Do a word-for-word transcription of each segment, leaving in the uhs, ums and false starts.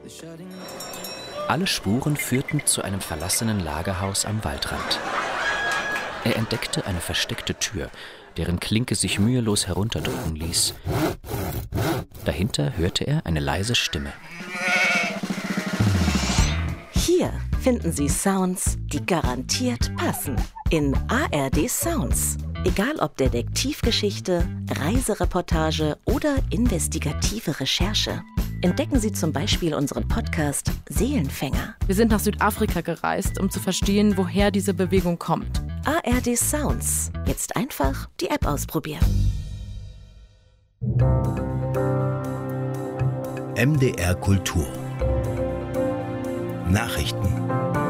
Alle Spuren führten zu einem verlassenen Lagerhaus am Waldrand. Er entdeckte eine versteckte Tür, deren Klinke sich mühelos herunterdrücken ließ. Dahinter hörte er eine leise Stimme. Hier finden Sie Sounds, die garantiert passen. In A R D Sounds. Egal ob Detektivgeschichte, Reisereportage oder investigative Recherche. Entdecken Sie zum Beispiel unseren Podcast Seelenfänger. Wir sind nach Südafrika gereist, um zu verstehen, woher diese Bewegung kommt. A R D Sounds. Jetzt einfach die App ausprobieren. M D R Kultur. Nachrichten.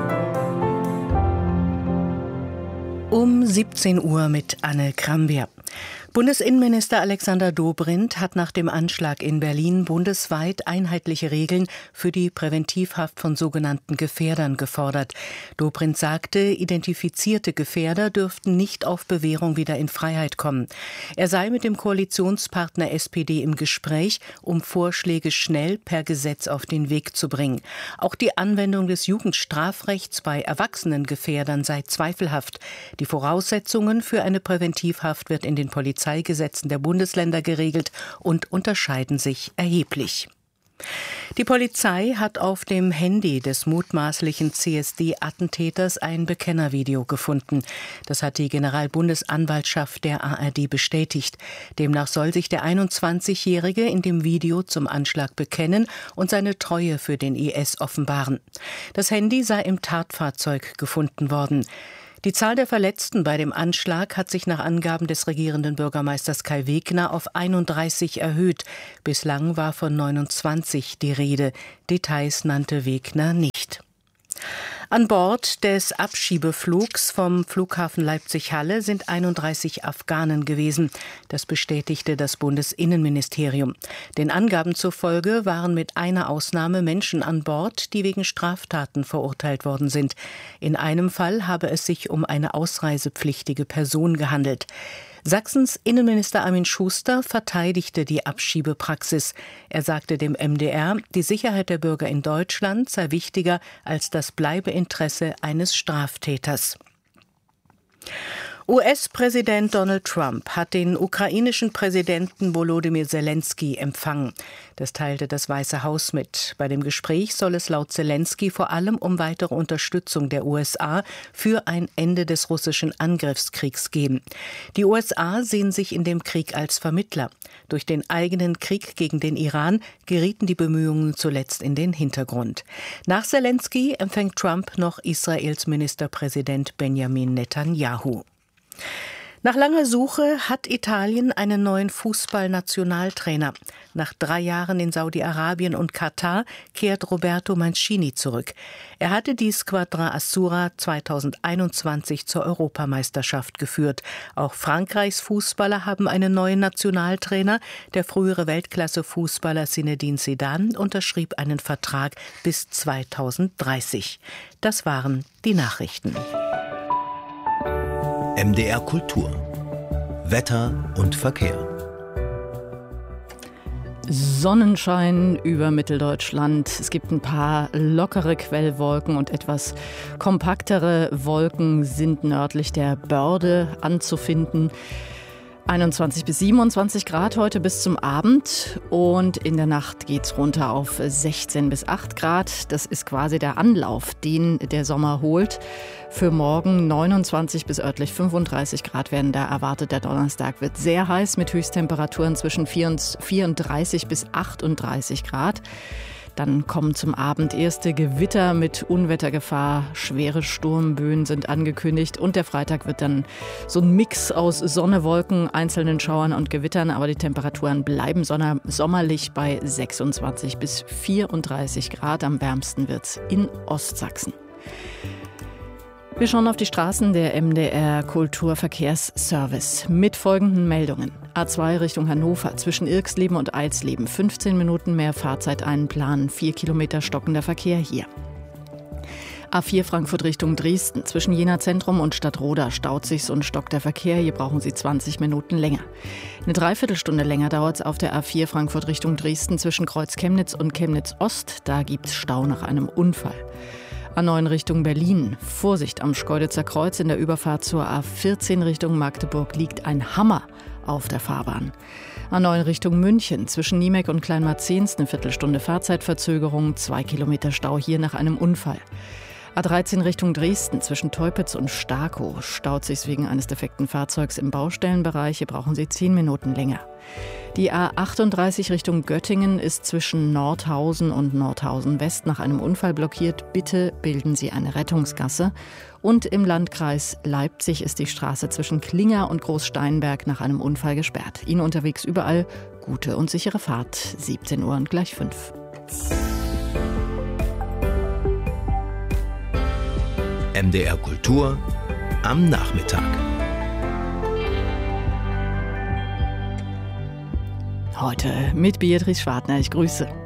Um siebzehn Uhr mit Anne Krambeer. Bundesinnenminister Alexander Dobrindt hat nach dem Anschlag in Berlin bundesweit einheitliche Regeln für die Präventivhaft von sogenannten Gefährdern gefordert. Dobrindt sagte, identifizierte Gefährder dürften nicht auf Bewährung wieder in Freiheit kommen. Er sei mit dem Koalitionspartner S P D im Gespräch, um Vorschläge schnell per Gesetz auf den Weg zu bringen. Auch die Anwendung des Jugendstrafrechts bei erwachsenen Gefährdern sei zweifelhaft. Die Voraussetzungen für eine Präventivhaft wird in den Polizeigesetzen der Bundesländer geregelt und unterscheiden sich erheblich. Die Polizei hat auf dem Handy des mutmaßlichen C S D-Attentäters ein Bekennervideo gefunden. Das hat die Generalbundesanwaltschaft der A R D bestätigt. Demnach soll sich der einundzwanzigjährige in dem Video zum Anschlag bekennen und seine Treue für den I S offenbaren. Das Handy sei im Tatfahrzeug gefunden worden. Die Zahl der Verletzten bei dem Anschlag hat sich nach Angaben des regierenden Bürgermeisters Kai Wegner auf einunddreißig erhöht. Bislang war von neunundzwanzig die Rede. Details nannte Wegner nicht. An Bord des Abschiebeflugs vom Flughafen Leipzig-Halle sind einunddreißig Afghanen gewesen. Das bestätigte das Bundesinnenministerium. Den Angaben zufolge waren mit einer Ausnahme Menschen an Bord, die wegen Straftaten verurteilt worden sind. In einem Fall habe es sich um eine ausreisepflichtige Person gehandelt. Sachsens Innenminister Armin Schuster verteidigte die Abschiebepraxis. Er sagte dem M D R, die Sicherheit der Bürger in Deutschland sei wichtiger als das Bleibeinteresse eines Straftäters. U S-Präsident Donald Trump hat den ukrainischen Präsidenten Volodymyr Zelensky empfangen. Das teilte das Weiße Haus mit. Bei dem Gespräch soll es laut Zelensky vor allem um weitere Unterstützung der U S A für ein Ende des russischen Angriffskriegs gehen. Die U S A sehen sich in dem Krieg als Vermittler. Durch den eigenen Krieg gegen den Iran gerieten die Bemühungen zuletzt in den Hintergrund. Nach Zelensky empfängt Trump noch Israels Ministerpräsident Benjamin Netanyahu. Nach langer Suche hat Italien einen neuen Fußballnationaltrainer. Nach drei Jahren in Saudi-Arabien und Katar kehrt Roberto Mancini zurück. Er hatte die Squadra Azzurra zweitausendeinundzwanzig zur Europameisterschaft geführt. Auch Frankreichs Fußballer haben einen neuen Nationaltrainer. Der frühere Weltklasse-Fußballer Zinedine Zidane unterschrieb einen Vertrag bis zweitausenddreißig. Das waren die Nachrichten. M D R Kultur. Wetter und Verkehr. Sonnenschein über Mitteldeutschland. Es gibt ein paar lockere Quellwolken und etwas kompaktere Wolken sind nördlich der Börde anzufinden. einundzwanzig bis siebenundzwanzig Grad heute bis zum Abend und in der Nacht geht's runter auf sechzehn bis acht Grad. Das ist quasi der Anlauf, den der Sommer holt. Für morgen neunundzwanzig bis örtlich fünfunddreißig Grad werden da erwartet. Der Donnerstag wird sehr heiß mit Höchsttemperaturen zwischen vierunddreißig bis achtunddreißig Grad. Dann kommen zum Abend erste Gewitter mit Unwettergefahr. Schwere Sturmböen sind angekündigt. Und der Freitag wird dann so ein Mix aus Sonne, Wolken, einzelnen Schauern und Gewittern. Aber die Temperaturen bleiben sommerlich bei sechsundzwanzig bis vierunddreißig Grad. Am wärmsten wird's in Ostsachsen. Wir schauen auf die Straßen der M D R Kulturverkehrsservice mit folgenden Meldungen. A zwei Richtung Hannover zwischen Irxleben und Eilsleben. fünfzehn Minuten mehr Fahrzeit einplanen. Vier Kilometer stockender Verkehr hier. A vier Frankfurt Richtung Dresden. Zwischen Jena Zentrum und Stadtroda staut sich's und stockt der Verkehr. Hier brauchen Sie zwanzig Minuten länger. Eine Dreiviertelstunde länger dauert es auf der A vier Frankfurt Richtung Dresden zwischen Kreuz Chemnitz und Chemnitz Ost. Da gibt's Stau nach einem Unfall. A neun Richtung Berlin. Vorsicht am Schkeuditzer Kreuz. In der Überfahrt zur A vierzehn Richtung Magdeburg liegt ein Hammer auf der Fahrbahn. A neun Richtung München. Zwischen Niemeck und Kleinmarzens eine Viertelstunde Fahrzeitverzögerung. Zwei Kilometer Stau hier nach einem Unfall. A dreizehn Richtung Dresden. Zwischen Teupitz und Starkow staut sich's wegen eines defekten Fahrzeugs im Baustellenbereich. Hier brauchen Sie zehn Minuten länger. Die A achtunddreißig Richtung Göttingen ist zwischen Nordhausen und Nordhausen West nach einem Unfall blockiert. Bitte bilden Sie eine Rettungsgasse. Und im Landkreis Leipzig ist die Straße zwischen Klinger und Großsteinberg nach einem Unfall gesperrt. Ihnen unterwegs überall gute und sichere Fahrt. siebzehn Uhr und gleich fünf. M D R Kultur am Nachmittag. Heute mit Beatrice Schwartner. Ich grüße.